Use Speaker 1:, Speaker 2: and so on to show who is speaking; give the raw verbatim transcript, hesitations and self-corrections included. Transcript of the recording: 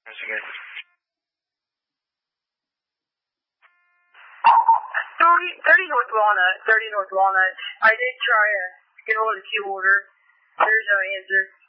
Speaker 1: Sige.
Speaker 2: thirty, thirty North Walnut, thirty North Walnut. I did try to get hold of the queue order. There's no answer.